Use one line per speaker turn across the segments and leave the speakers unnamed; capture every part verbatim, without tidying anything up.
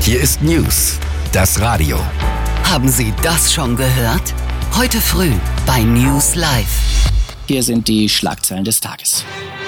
Hier ist News, das Radio.
Haben Sie das schon gehört? Heute früh bei News Live.
Hier sind die Schlagzeilen des Tages.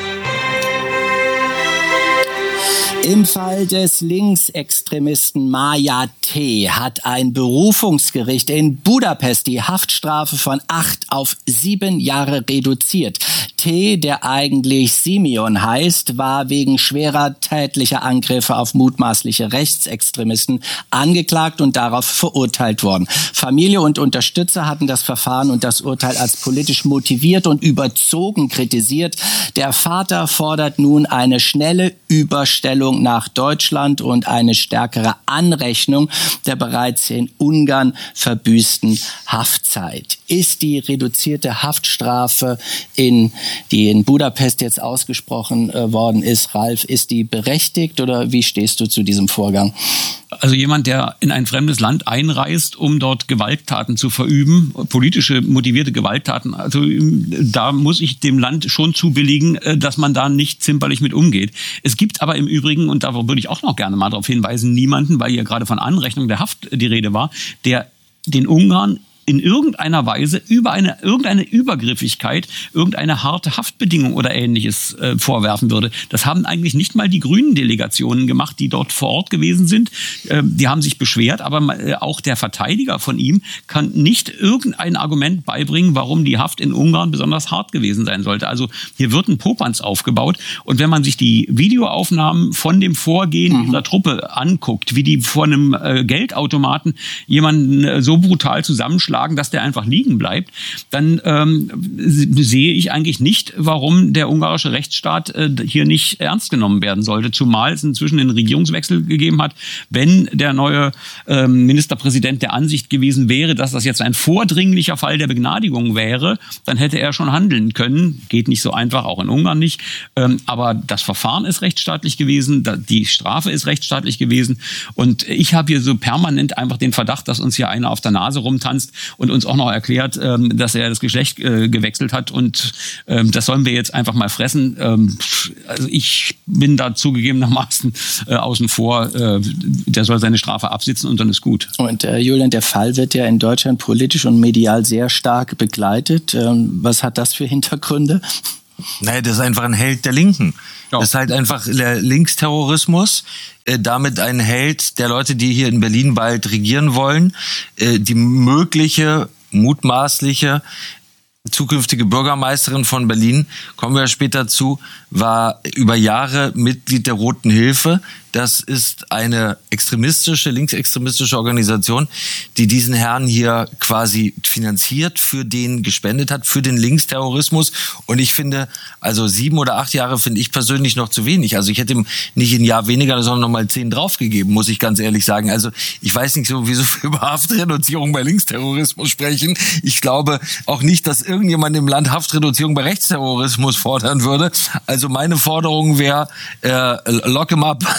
Im Fall des Linksextremisten Maja T. hat ein Berufungsgericht in Budapest die Haftstrafe von acht auf sieben Jahre reduziert. T., der eigentlich Simeon heißt, war wegen schwerer tätlicher Angriffe auf mutmaßliche Rechtsextremisten angeklagt und darauf verurteilt worden. Familie und Unterstützer hatten das Verfahren und das Urteil als politisch motiviert und überzogen kritisiert. Der Vater fordert nun eine schnelle Überstellung nach Deutschland und eine stärkere Anrechnung der bereits in Ungarn verbüßten Haftzeit. Ist die reduzierte Haftstrafe, in, die in Budapest jetzt ausgesprochen äh, worden ist, Ralf, ist die berechtigt oder wie stehst du zu diesem Vorgang?
Also jemand, der in ein fremdes Land einreist, um dort Gewalttaten zu verüben, politische motivierte Gewalttaten, also da muss ich dem Land schon zubilligen, dass man da nicht zimperlich mit umgeht. Es gibt aber im Übrigen, und da würde ich auch noch gerne mal darauf hinweisen, niemanden, weil hier gerade von Anrechnung der Haft die Rede war, der den Ungarn in irgendeiner Weise über eine irgendeine Übergriffigkeit, irgendeine harte Haftbedingung oder Ähnliches äh, vorwerfen würde. Das haben eigentlich nicht mal die grünen Delegationen gemacht, die dort vor Ort gewesen sind. Äh, die haben sich beschwert, aber äh, auch der Verteidiger von ihm kann nicht irgendein Argument beibringen, warum die Haft in Ungarn besonders hart gewesen sein sollte. Also hier wird ein Popanz aufgebaut. Und wenn man sich die Videoaufnahmen von dem Vorgehen mhm. dieser Truppe anguckt, wie die vor einem äh, Geldautomaten jemanden äh, so brutal zusammenschlagen, dass der einfach liegen bleibt, dann ähm, sehe ich eigentlich nicht, warum der ungarische Rechtsstaat äh, hier nicht ernst genommen werden sollte, zumal es inzwischen einen Regierungswechsel gegeben hat. Wenn der neue ähm, Ministerpräsident der Ansicht gewesen wäre, dass das jetzt ein vordringlicher Fall der Begnadigung wäre, dann hätte er schon handeln können. Geht nicht so einfach, auch in Ungarn nicht. Ähm, aber das Verfahren ist rechtsstaatlich gewesen, die Strafe ist rechtsstaatlich gewesen und ich habe hier so permanent einfach den Verdacht, dass uns hier einer auf der Nase rumtanzt und uns auch noch erklärt, ähm, dass er das Geschlecht äh, gewechselt hat und ähm, das sollen wir jetzt einfach mal fressen. Ähm, also ich bin da zugegebenermaßen äh, außen vor. Äh, der soll seine Strafe absitzen und dann ist gut. Und äh, Julian, der Fall wird ja in Deutschland politisch und medial sehr stark begleitet. Ähm, was hat das für Hintergründe?
Naja, das ist einfach ein Held der Linken. Ja. Das ist halt einfach der Linksterrorismus. Äh, damit ein Held der Leute, die hier in Berlin bald regieren wollen. Äh, die mögliche, mutmaßliche zukünftige Bürgermeisterin von Berlin, kommen wir später zu, war über Jahre Mitglied der Roten Hilfe. Das ist eine extremistische, linksextremistische Organisation, die diesen Herrn hier quasi finanziert, für den gespendet hat, für den Linksterrorismus. Und ich finde, also sieben oder acht Jahre finde ich persönlich noch zu wenig. Also ich hätte ihm nicht ein Jahr weniger, sondern nochmal zehn draufgegeben, muss ich ganz ehrlich sagen. Also ich weiß nicht so, wieso wir über Haftreduzierung bei Linksterrorismus sprechen. Ich glaube auch nicht, dass irgendjemand im Land Haftreduzierung bei Rechtsterrorismus fordern würde. Also meine Forderung wäre, äh, lock him up.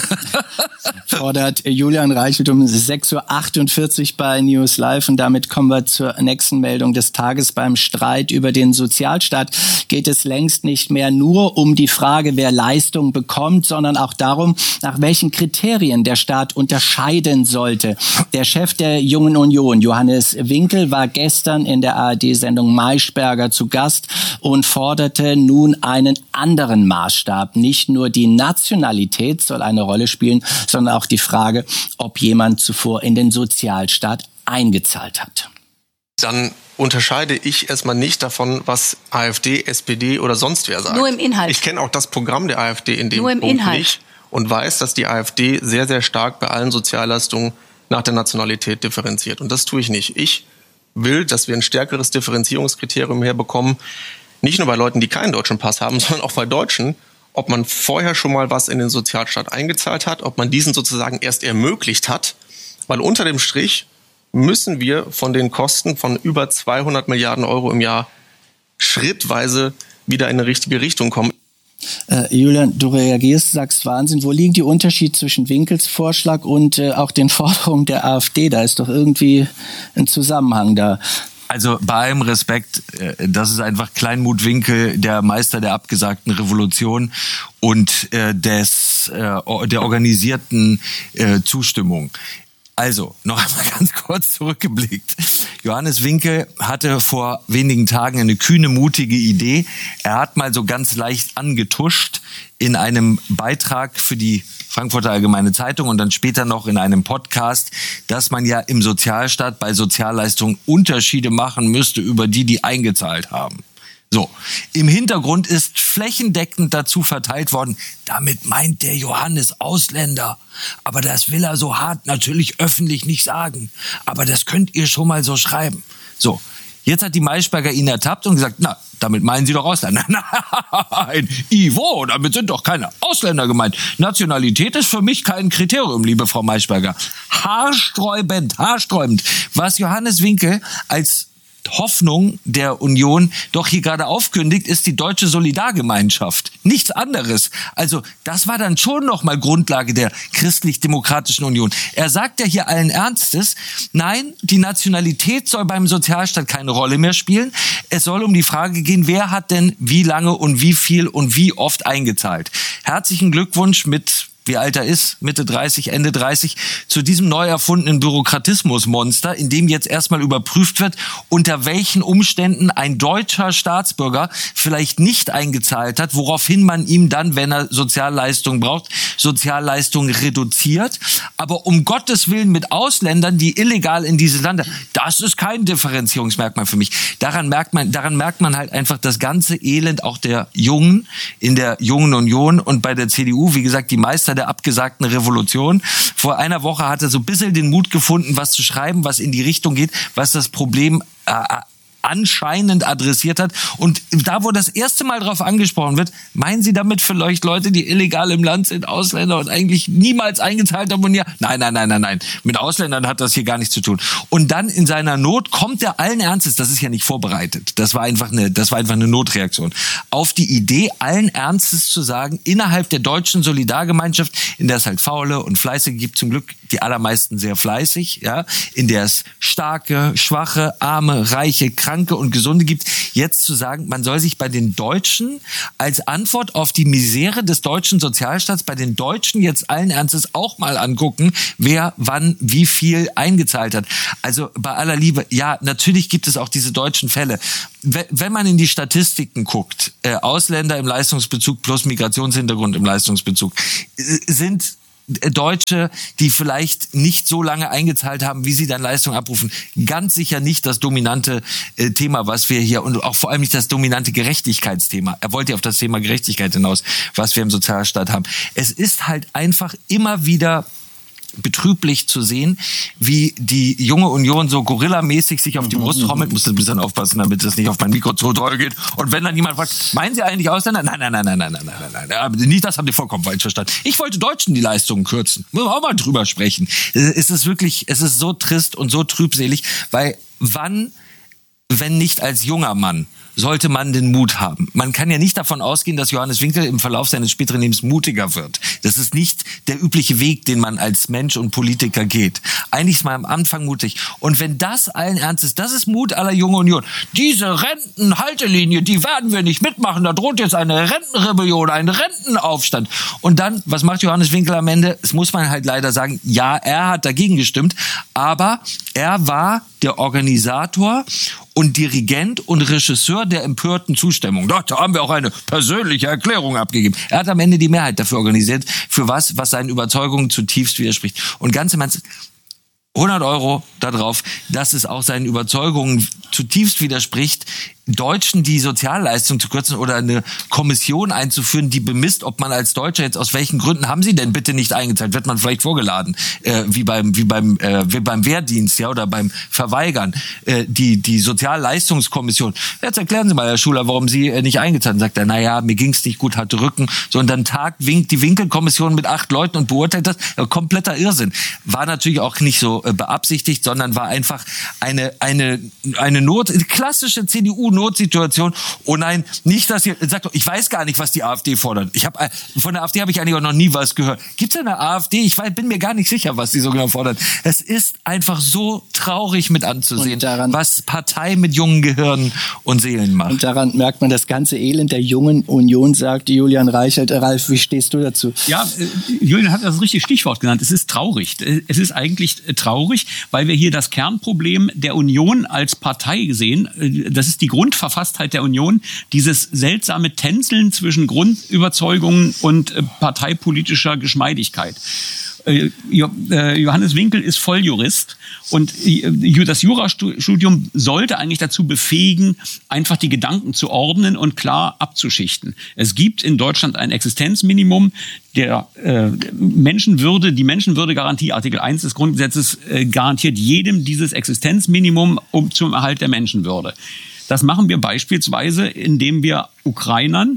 Fordert Julian Reichelt um sechs Uhr achtundvierzig bei News Live. Und damit kommen wir zur nächsten Meldung des Tages. Beim Streit über den Sozialstaat geht es längst nicht mehr nur um die Frage, wer Leistung bekommt, sondern auch darum, nach welchen Kriterien der Staat unterscheiden sollte. Der Chef der Jungen Union, Johannes Winkel, war gestern in der A R D-Sendung Maischberger zu Gast und forderte nun einen anderen Maßstab. Nicht nur die Nationalität soll eine Rolle spielen, sondern auch die Frage, ob jemand zuvor in den Sozialstaat eingezahlt hat.
Dann unterscheide ich erstmal nicht davon, was AfD, S P D oder sonst wer sagt.
Nur im Inhalt.
Ich kenne auch das Programm der AfD in dem
Nur im
Punkt
Inhalt.
nicht und weiß, dass die AfD sehr, sehr stark bei allen Sozialleistungen nach der Nationalität differenziert. Und das tue ich nicht. Ich will, dass wir ein stärkeres Differenzierungskriterium herbekommen, nicht nur bei Leuten, die keinen deutschen Pass haben, sondern auch bei Deutschen, ob man vorher schon mal was in den Sozialstaat eingezahlt hat, ob man diesen sozusagen erst ermöglicht hat. Weil unter dem Strich müssen wir von den Kosten von über zweihundert Milliarden Euro im Jahr schrittweise wieder in eine richtige Richtung kommen.
Äh, Julian, du reagierst, sagst Wahnsinn. Wo liegt der Unterschied zwischen Winkels Vorschlag und äh, auch den Forderungen der AfD? Da ist doch irgendwie ein Zusammenhang da.
Also bei allem Respekt, das ist einfach Kleinmut Winkel, der Meister der abgesagten Revolution und äh, des, äh, der organisierten äh, Zustimmung. Also, noch einmal ganz kurz zurückgeblickt. Johannes Winkel hatte vor wenigen Tagen eine kühne, mutige Idee. Er hat mal so ganz leicht angetuscht in einem Beitrag für die Frankfurter Allgemeine Zeitung und dann später noch in einem Podcast, dass man ja im Sozialstaat bei Sozialleistungen Unterschiede machen müsste über die, die eingezahlt haben. So, im Hintergrund ist flächendeckend dazu verteilt worden, damit meint der Johannes Ausländer. Aber das will er so hart natürlich öffentlich nicht sagen. Aber das könnt ihr schon mal so schreiben. So, jetzt hat die Maischberger ihn ertappt und gesagt, na, damit meinen Sie doch Ausländer. Nein, Ivo, damit sind doch keine Ausländer gemeint. Nationalität ist für mich kein Kriterium, liebe Frau Maischberger. Haarsträubend, haarsträubend, was Johannes Winkel als Hoffnung der Union doch hier gerade aufkündigt, ist die deutsche Solidargemeinschaft. Nichts anderes. Also das war dann schon noch mal Grundlage der christlich-demokratischen Union. Er sagt ja hier allen Ernstes, nein, die Nationalität soll beim Sozialstaat keine Rolle mehr spielen. Es soll um die Frage gehen, wer hat denn wie lange und wie viel und wie oft eingezahlt. Herzlichen Glückwunsch mit, wie alt er ist, Mitte dreißig, Ende dreißig, zu diesem neu erfundenen Bürokratismusmonster, in dem jetzt erstmal überprüft wird, unter welchen Umständen ein deutscher Staatsbürger vielleicht nicht eingezahlt hat, woraufhin man ihm dann, wenn er Sozialleistungen braucht, Sozialleistungen reduziert. Aber um Gottes Willen mit Ausländern, die illegal in dieses Land, das ist kein Differenzierungsmerkmal für mich. Daran merkt man, daran merkt man halt einfach das ganze Elend auch der Jungen in der Jungen Union und bei der C D U, wie gesagt, die Meister der abgesagten Revolution. Vor einer Woche hat er so ein bisschen den Mut gefunden, was zu schreiben, was in die Richtung geht, was das Problem äh, anscheinend adressiert hat. Und da, wo das erste Mal drauf angesprochen wird, meinen Sie damit vielleicht Leute, die illegal im Land sind, Ausländer und eigentlich niemals eingezahlt haben und ja, nein, nein, nein, nein, nein, mit Ausländern hat das hier gar nichts zu tun. Und dann in seiner Not kommt er allen Ernstes, das ist ja nicht vorbereitet, das war einfach eine, das war einfach eine Notreaktion, auf die Idee, allen Ernstes zu sagen, innerhalb der deutschen Solidargemeinschaft, in der es halt Faule und Fleißige gibt, zum Glück die allermeisten sehr fleißig, ja, in der es starke, schwache, arme, reiche, Kranke und Gesunde gibt, jetzt zu sagen, man soll sich bei den Deutschen als Antwort auf die Misere des deutschen Sozialstaats bei den Deutschen jetzt allen Ernstes auch mal angucken, wer wann wie viel eingezahlt hat. Also bei aller Liebe, ja, natürlich gibt es auch diese deutschen Fälle. Wenn man in die Statistiken guckt, äh, Ausländer im Leistungsbezug plus Migrationshintergrund im Leistungsbezug, äh, sind Deutsche, die vielleicht nicht so lange eingezahlt haben, wie sie dann Leistung abrufen, ganz sicher nicht das dominante äh, Thema, was wir hier, und auch vor allem nicht das dominante Gerechtigkeitsthema. Er wollte ja auf das Thema Gerechtigkeit hinaus, was wir im Sozialstaat haben. Es ist halt einfach immer wieder betrüblich zu sehen, wie die junge Union so gorillamäßig sich auf die Brust trommelt. Muss ein bisschen aufpassen, damit das nicht auf mein Mikro zu doll geht. Und wenn dann jemand fragt, meinen Sie eigentlich Ausländer? Nein, nein, nein, nein, nein, nein, nein, nein, nein. Nicht, das haben die vollkommen falsch verstanden. Ich wollte Deutschen die Leistungen kürzen. Müssen wir auch mal drüber sprechen. Es ist wirklich, es ist so trist und so trübselig, weil wann, wenn nicht als junger Mann, sollte man den Mut haben. Man kann ja nicht davon ausgehen, dass Johannes Winkel im Verlauf seines späteren Lebens mutiger wird. Das ist nicht der übliche Weg, den man als Mensch und Politiker geht. Eigentlich ist man am Anfang mutig. Und wenn das allen Ernstes, das ist Mut aller Jungen Union. Diese Rentenhaltelinie, die werden wir nicht mitmachen. Da droht jetzt eine Rentenrebellion, ein Rentenaufstand. Und dann, was macht Johannes Winkel am Ende? Das muss man halt leider sagen, ja, er hat dagegen gestimmt, aber er war der Organisator und Dirigent und Regisseur der empörten Zustimmung. Doch, da haben wir auch eine persönliche Erklärung abgegeben. Er hat am Ende die Mehrheit dafür organisiert, für was, was seinen Überzeugungen zutiefst widerspricht. Und ganz im Ernst, hundert Euro da drauf, dass es auch seinen Überzeugungen zutiefst widerspricht, Deutschen die Sozialleistung zu kürzen oder eine Kommission einzuführen, die bemisst, ob man als Deutscher jetzt aus welchen Gründen haben sie denn bitte nicht eingezahlt, wird man vielleicht vorgeladen, äh, wie beim wie beim äh, wie beim Wehrdienst, ja, oder beim Verweigern, äh, die die Sozialleistungskommission. Jetzt erklären Sie mal, Herr Schuler, warum Sie äh, nicht eingezahlt haben. Sagt er, naja, mir ging's nicht gut, hatte Rücken, so, und dann tagt winkt die Winkelkommission mit acht Leuten und beurteilt das. Äh, kompletter Irrsinn. War natürlich auch nicht so äh, beabsichtigt, sondern war einfach eine eine eine Not, klassische C D U Notsituation. Oh nein, nicht, dass ihr sagt, ich weiß gar nicht, was die AfD fordert. Ich habe von der AfD habe ich eigentlich auch noch nie was gehört. Gibt es eine AfD? Ich weiß, bin mir gar nicht sicher, was die so genau fordert. Es ist einfach so traurig mit anzusehen, daran, was Partei mit jungen Gehirnen und Seelen macht.
Und daran merkt man das ganze Elend der jungen Union, sagt Julian Reichelt. Ralf, wie stehst du dazu?
Ja, äh, Julian hat das richtige Stichwort genannt. Es ist traurig. Es ist eigentlich traurig, weil wir hier das Kernproblem der Union als Partei sehen. Das ist die Grundverfasstheit der Union, dieses seltsame Tänzeln zwischen Grundüberzeugungen und äh, parteipolitischer Geschmeidigkeit. Johannes Winkel ist Volljurist und das Jurastudium sollte eigentlich dazu befähigen, einfach die Gedanken zu ordnen und klar abzuschichten. Es gibt in Deutschland ein Existenzminimum, der äh, Menschenwürde, die Menschenwürdegarantie, Artikel eins des Grundgesetzes, äh, garantiert jedem dieses Existenzminimum um, zum Erhalt der Menschenwürde. Das machen wir beispielsweise, indem wir Ukrainern,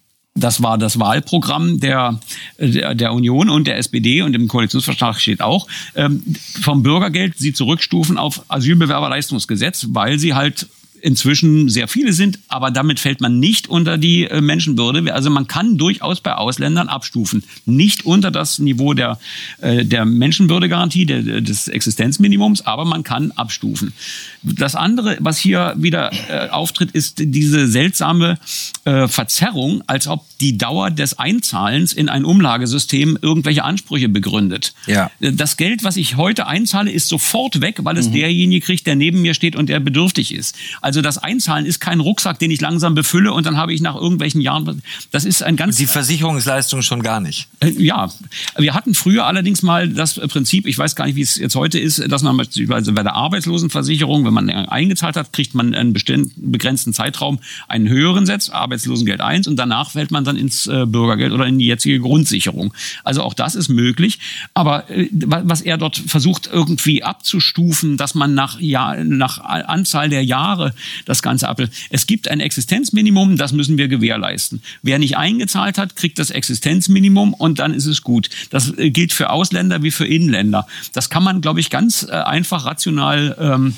das war das Wahlprogramm der, der, der Union und der S P D und im Koalitionsvertrag steht auch, ähm, vom Bürgergeld sie zurückstufen auf Asylbewerberleistungsgesetz, weil sie halt inzwischen sehr viele sind, aber damit fällt man nicht unter die äh, Menschenwürde. Also man kann durchaus bei Ausländern abstufen. Nicht unter das Niveau der, äh, der Menschenwürdegarantie, der, des Existenzminimums, aber man kann abstufen. Das andere, was hier wieder äh, auftritt, ist diese seltsame äh, Verzerrung, als ob die Dauer des Einzahlens in ein Umlagesystem irgendwelche Ansprüche begründet.
Ja.
Das Geld, was ich heute einzahle, ist sofort weg, weil es mhm. derjenige kriegt, der neben mir steht und der bedürftig ist. Also das Einzahlen ist kein Rucksack, den ich langsam befülle und dann habe ich nach irgendwelchen Jahren, das ist ein ganz...
Die Versicherungsleistung schon gar nicht.
Äh, ja, wir hatten früher allerdings mal das Prinzip, ich weiß gar nicht, wie es jetzt heute ist, dass man beispielsweise bei der Arbeitslosenversicherung, wenn man eingezahlt hat, kriegt man einen bestimmten begrenzten Zeitraum einen höheren Satz, Arbeitslosengeld eins, und danach fällt man dann ins äh, Bürgergeld oder in die jetzige Grundsicherung. Also auch das ist möglich, aber äh, was er dort versucht irgendwie abzustufen, dass man nach, Jahr, nach Anzahl der Jahre das Ganze ab. Es gibt ein Existenzminimum, das müssen wir gewährleisten. Wer nicht eingezahlt hat, kriegt das Existenzminimum und dann ist es gut. Das gilt für Ausländer wie für Inländer. Das kann man, glaube ich, ganz äh, einfach rational ähm,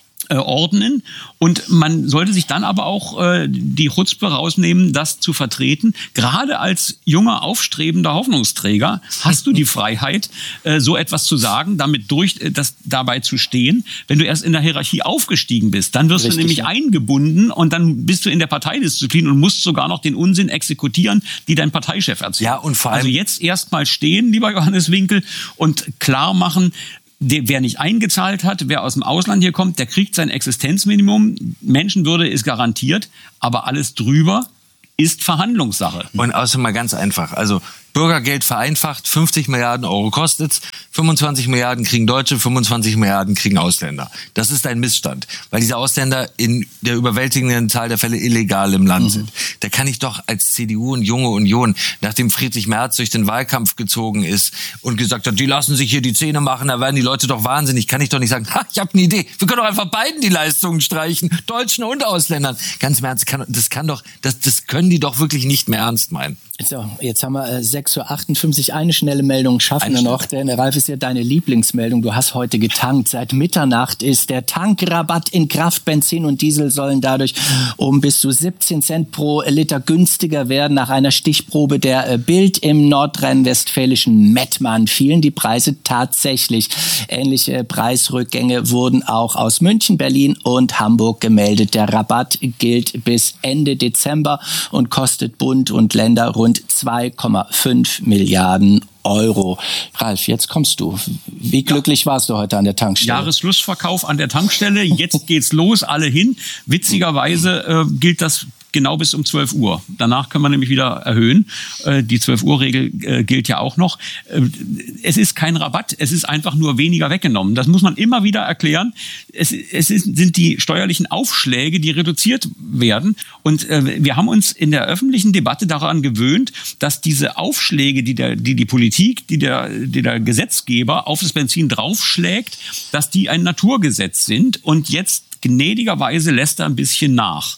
ordnen, und man sollte sich dann aber auch äh, die Chutzpe rausnehmen, das zu vertreten. Gerade als junger, aufstrebender Hoffnungsträger hast du die Freiheit, äh, so etwas zu sagen, damit durch äh, das dabei zu stehen. Wenn du erst in der Hierarchie aufgestiegen bist, dann wirst Richtig, du nämlich ja. eingebunden und dann bist du in der Parteidisziplin und musst sogar noch den Unsinn exekutieren, die dein Parteichef erzählt.
Ja, und vor allem
also jetzt erst mal stehen, lieber Johannes Winkel, und klar machen, Der, wer nicht eingezahlt hat, wer aus dem Ausland hier kommt, der kriegt sein Existenzminimum. Menschenwürde ist garantiert, aber alles drüber ist Verhandlungssache.
Und außerdem mal ganz einfach. Also Bürgergeld vereinfacht, fünfzig Milliarden Euro kostet's, fünfundzwanzig Milliarden kriegen Deutsche, fünfundzwanzig Milliarden kriegen Ausländer. Das ist ein Missstand, weil diese Ausländer in der überwältigenden Zahl der Fälle illegal im Land mhm. sind. Da kann ich doch als C D U und Junge Union, nachdem Friedrich Merz durch den Wahlkampf gezogen ist und gesagt hat, die lassen sich hier die Zähne machen, da werden die Leute doch wahnsinnig, kann ich doch nicht sagen, ha, ich habe eine Idee, wir können doch einfach beiden die Leistungen streichen, Deutschen und Ausländern. Ganz im Ernst, das kann doch, das, das können die doch wirklich nicht mehr ernst meinen.
So, jetzt haben wir äh, sechs Uhr achtundfünfzig, eine schnelle Meldung schaffen wir noch, denn Ralf, ist ja deine Lieblingsmeldung, du hast heute getankt. Seit Mitternacht ist der Tankrabatt in Kraft. Benzin und Diesel sollen dadurch um bis zu siebzehn Cent pro Liter günstiger werden. Nach einer Stichprobe der äh, Bild im nordrhein-westfälischen Mettmann fielen die Preise tatsächlich. Ähnliche Preisrückgänge wurden auch aus München, Berlin und Hamburg gemeldet. Der Rabatt gilt bis Ende Dezember und kostet Bund und Länder rund zwei Komma fünf Milliarden Euro. Ralf, jetzt kommst du. Wie glücklich ja. warst du heute an der Tankstelle?
Jahresschlussverkauf an der Tankstelle. Jetzt geht's los, alle hin. Witzigerweise äh, gilt das genau bis um zwölf Uhr. Danach können wir nämlich wieder erhöhen. Äh, die zwölf Uhr Regel äh, gilt ja auch noch. Äh, es ist kein Rabatt, es ist einfach nur weniger weggenommen. Das muss man immer wieder erklären. Es, es ist, sind die steuerlichen Aufschläge, die reduziert werden. Und äh, wir haben uns in der öffentlichen Debatte daran gewöhnt, dass diese Aufschläge, die der, die, die Politik, die der, die der Gesetzgeber auf das Benzin draufschlägt, dass die ein Naturgesetz sind. Und jetzt gnädigerweise lässt er ein bisschen nach.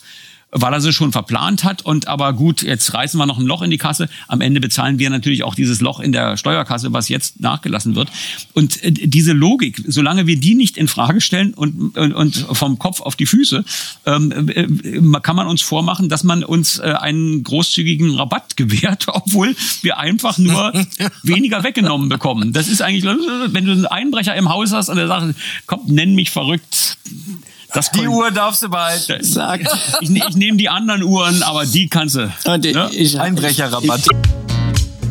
weil er sie schon verplant hat. Und aber gut, jetzt reißen wir noch ein Loch in die Kasse. Am Ende bezahlen wir natürlich auch dieses Loch in der Steuerkasse, was jetzt nachgelassen wird. Und äh, diese Logik, solange wir die nicht in Frage stellen und, und, und vom Kopf auf die Füße, ähm, äh, kann man uns vormachen, dass man uns äh, einen großzügigen Rabatt gewährt, obwohl wir einfach nur weniger weggenommen bekommen. Das ist eigentlich, wenn du einen Einbrecher im Haus hast und der sagt, komm, nenn mich verrückt. Das
die Uhr darfst du behalten.
Sagt.
Ich, ich nehme die anderen Uhren, aber die kannst du.
Und
ne?
ich,
Einbrecherrabatt.
Ich,